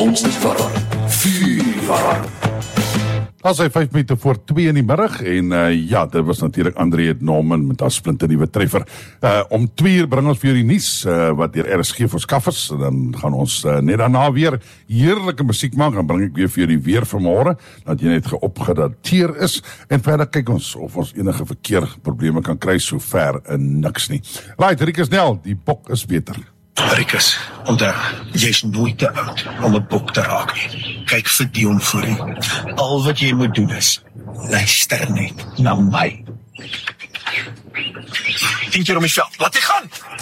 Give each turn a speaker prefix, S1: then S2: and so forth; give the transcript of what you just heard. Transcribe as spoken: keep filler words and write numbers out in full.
S1: Ons is warm. Vuur warm.
S2: As hy vyf minute voor twee in die middag en uh, ja, dit was natuurlik André Norman met haar splinte nuwe treffer. Uh, om twee uur bring ons vir die nuus uh, wat deur R S G verskaf is. En dan gaan ons uh, net daarna weer heerlike musiek maak. Dan bring ek weer vir die weer vanmôre dat jy net geopgedateer is. En verder kyk ons of ons enige verkeerprobleme kan kry, so ver in niks nie. Right, Rikus Nel, die bok is beter.
S3: Rikus, onthou, jy's nooit te oud om 'n bok te raak nie. Kyk vir Dion voor jy. Al wat jy moet doen is, luister net na my. Tien keer om die veld, laat jy gaan!